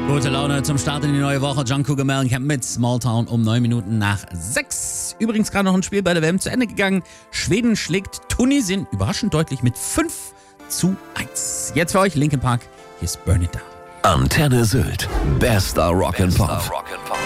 Gute Laune zum Start in die neue Woche. Jungkook Mellencamp mit Small Town um 9 Minuten nach 6. Übrigens gerade noch ein Spiel bei der WM zu Ende gegangen. Schweden schlägt Tunesien überraschend deutlich mit 5:1. Jetzt für euch Linkin Park. Hier ist Burn It Down. Antenne Sylt. Bester Rock'n'Pop.